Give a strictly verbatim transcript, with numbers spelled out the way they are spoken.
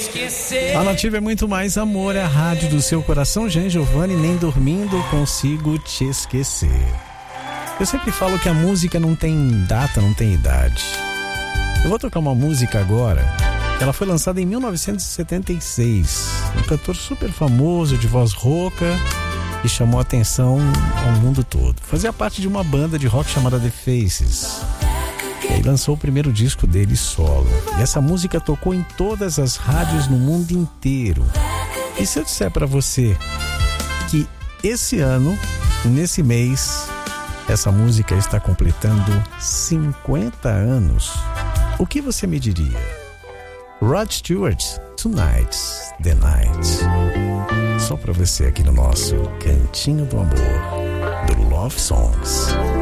esquecer. A Nativa é muito mais amor, é a rádio do seu coração. Jean Giovanni, nem dormindo consigo te esquecer. Eu sempre falo que a música não tem data, não tem idade. Eu vou tocar uma música agora. Ela foi lançada em mil novecentos e setenta e seis. Um cantor super famoso, de voz rouca, e chamou a atenção ao mundo todo. Fazia parte de uma banda de rock chamada The Faces. E aí lançou o primeiro disco dele solo. E essa música tocou em todas as rádios no mundo inteiro. E se eu disser pra você que esse ano, nesse mês, essa música está completando cinquenta anos, o que você me diria? Rod Stewart, Tonight's the Night. Só pra você aqui no nosso Cantinho do Amor, do Love Songs.